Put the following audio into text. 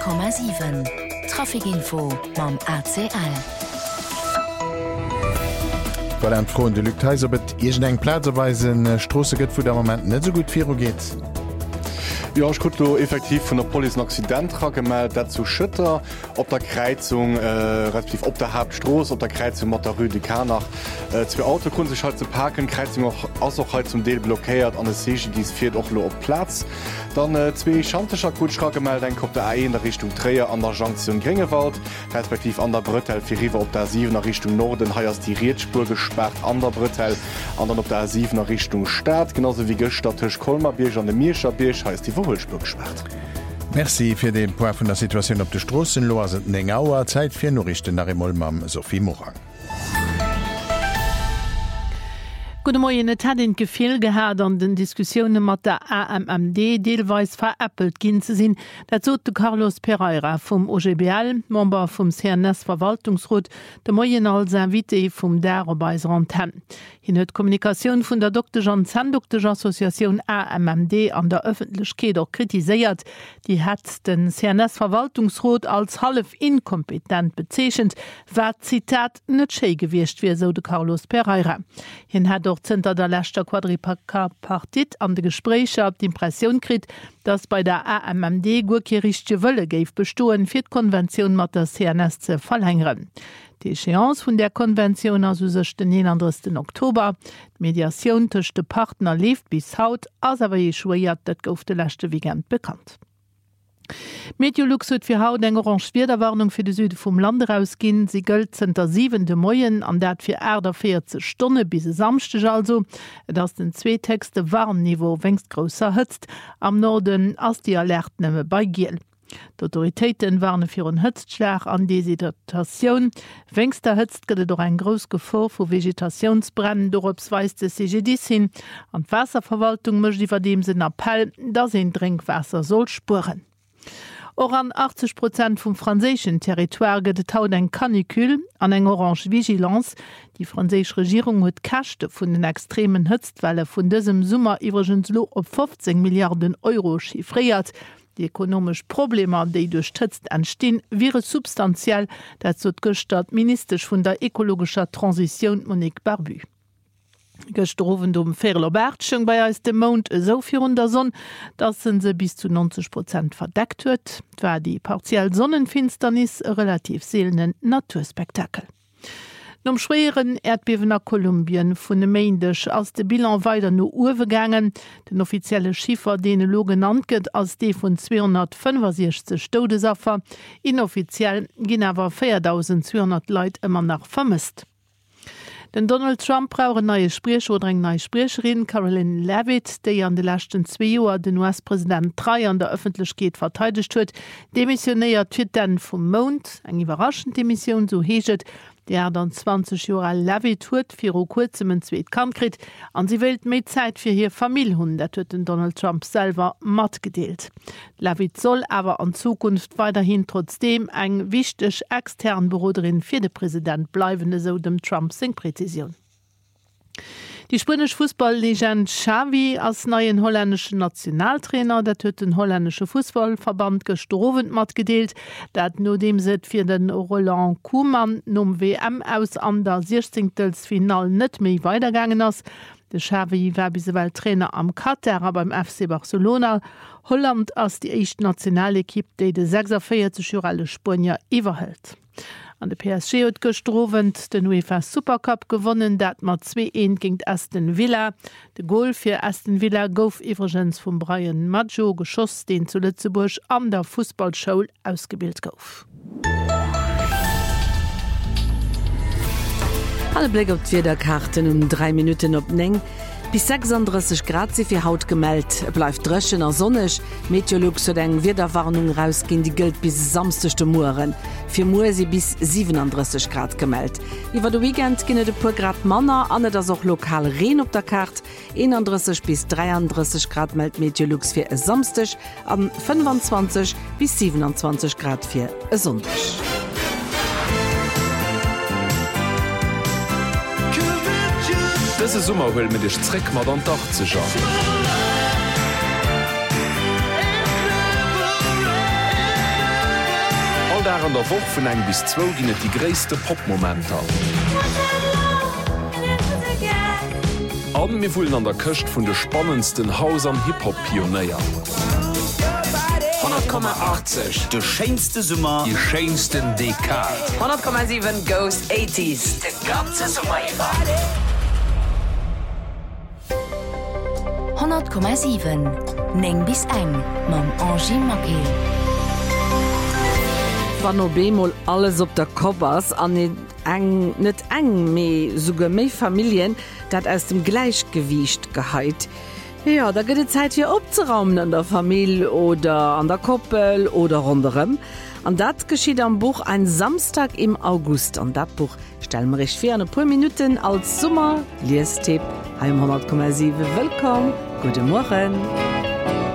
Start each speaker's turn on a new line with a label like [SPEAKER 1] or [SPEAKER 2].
[SPEAKER 1] 100,7 Trafikinfo mam ACL.
[SPEAKER 2] Weil Fro de Lüteiser bet Egen eng Plazeweisen Strosse gëtt vu der moment net so gut vir geht.
[SPEAKER 3] Ja, ich konnte effektiv von der Polizei ein Accident gemeldet, dazu Schütter auf der Kreuzung, respektive auf der Hauptstraße, auf der Kreuzung mit der Rue de Carnach. Zwei Autos konnten sich halt zu parken, Kreuzung auch halt zum Teil blockiert, an der CGD fehlt auch noch auf Platz. Dann zwei Schantischer Kutschka gemeldet, dann kommt der A1 in der Richtung Träger an der Jonction Gringewald, respektive an der Brüttel für River auf der A7 in Richtung Norden, hier ist die Riedspur gesperrt an der Brüttel, und dann auf der A7 in Richtung Stadt, genauso wie gestern zwischen Kolmerbirch und der Mierscherberg, heißt die Holzburg gesperrt.
[SPEAKER 2] Merci fir den Point vun der Situation op de Strossen lo se eng Auer Zeit fir Norrichten nach Mollmam Sophie Morang.
[SPEAKER 4] Gute Morgen, et hat den Gefehl gehabt an den Diskussionen mat der AMMD deelweis veräppelt gin ze sinn, dat so de Carlos Pereira vom OGBL, Member vom CNS Verwaltungsrat, de Moyen als Invité vom Derbeis Ranten. Hin huet Kommunikation vun der Dr. Jean Zandokter Association AMMD an der Öffentlichkeit auch kritisiert. Die hat den CNS Verwaltungsrat als half inkompetent bezeechent, wat Zitat net schee gewircht wie so de Carlos Pereira. Hin hat Zter der Lächter Quadripartit an de Gespräche ab d'Impression krit, dass bei der AMMD gukirrichte Wëlle geif bestoen fir d'Konvention mat der CNS ze verlängeren. Die Échéance vun der Konvention as sech den 31. Oktober. D'Mediation tech de Partner left bis haut, as awer je schwiert, dat gouf de lächte Wigent bekannt. Meteolux huet fir haut eng orange Wiederwarnung fir de Süde vum Lande rausginn. Sie gëlt zenter 7. Moien an dat fir Äder 40 Stunde bis samstech also, dats den zwee Texte Warnniveau wéngst grosser hëtzt. Am Norden ass die Alert nëmme bei Giel. D'Autoritéiten warne fir un Hëtztschlag an Deshydratationun. Wéngster hëtzt gëtt doch en gros Gefor vu Vegetationsbrennen dorups weis de CGD hin. An d'Wasserverwaltung mëcht iwwer dem sinn Appell, dat se Drinkwasser soll spuren. Or an 80% vum franzéschen Territoire gëtt haut eng Kanikül an eng Orange Vigilance. Die franzésch Regierung huet Kächte vun den extremen Hëtztwelle vun dësem Summer iwwergens lo op 15 Milliarden Euro chiffréiert. Die ekonomisch Probleme, déi durch Tëtzt entstehen, wäre substanziell, dat zot gestart ministerisch vun der ekologischer Transition Monique Barbu. Gestroven dom Ferlerbertschung bei eis dem Mond so vir der Sonne, dat sind se bis zu 90% verdeckt huet. Dwer die partiell Sonnenfinsternis relativ seelenen Naturspektakel. Nom schweren Erdbewener Kolumbien vun de Meindech ass de Bilan weiter no uwegangen. Den offizielle Schiffer dee lo genannt gëtt ass dee vun 265 Todesaffer. Inoffiziell ginn awer 4.200 Leiit ëmmer nach vermisst. Den Donald Trump brauche neue Sprech oder eng neue Sprecherin Caroline Leavitt, déi an de lächten 2 Joer den US-Präsident 3 an der Öffentlichkeit verteidigt huet, demissionéiert fir den vum Mond, eng iwraschend Demission so heget, der dann 20 Jahre Leavitt huet fir o kurzem en zweet Kankrit, an sie wild méi Zeit fir hir Familien, dat huet den Donald Trump selber mat gedeelt. Leavitt soll aber an Zukunft weiterhin trotzdem eng wichtech extern Beroderin fir de Präsident bleibende so dem Trump sing Präzision. Die spanisch Fußballlegend Xavi als neuen holländischen Nationaltrainer, der huet den holländische Fußballverband gestrowen mat gedeelt, dat no dem se fir den Roland Koeman nom WM aus an der 16. Final net méi weitergangen ass. De Xavi war bisewel Trainer am Katar beim FC Barcelona. Holland ass die echt Nationalekipp, déi de 46 Jahre Spanier iwwerhält. An de PSG huet gestrovent den UEFA Supercup gewonnen, dat mat 2-1 gegen Aston Villa. De Goal fir Aston Villa gouf iwwergens vum Brian Maggio geschoss, den zu Lützeburg an der Fußballshow ausgebildet gouf.
[SPEAKER 5] Alle Blick op d'Wiederkarten 3 Minuten op Neng. Bis 36 Grad se fir Haut gemeldt. Bleif drëschen er sonnech. Meteorlux huet eng Wiederwarnung rausgin, die gilt bis samstechte Muren. Fir Muer se bis 37 Grad gemeldt. Iwer de Weekend ginne de pu Grad Manner, anet as auch lokal Reen op der Kart. 31 bis 33 Grad meldt Meteorlux fir e samstech, am 25 bis 27 Grad fir e Sonntag.
[SPEAKER 6] Dëse Summer hull mit Dich Zréck mat an Dach ze schaffen. Dach an der Woche vun eng bis 2 ginnet die gréste Popmomenter. An mir vullen an der Köcht vun de spannendsten Haus am Hip-Hop-Pionéier.
[SPEAKER 7] 100,80 de scheinste Summer
[SPEAKER 6] Die scheinsten Dekad.
[SPEAKER 7] 100,7 Ghost 80s de ganze Summer
[SPEAKER 1] 100,7 Neng bis eng mam Angie Mackey.
[SPEAKER 5] Wann no Bemol alles op der Koppers an net eng méi suuge méi Familien, dat aus dem Gleichgewicht geheit. Ja, da gëtt Zeit hier opzeraumen an der Familie oder an der Koppel oder runem. An dat geschieht am Buch ein Samstag im August. An dat Buch stellen wir euch 4 Minuten als Summer Liestipp 100,7 Willkommen. Guten Morgen.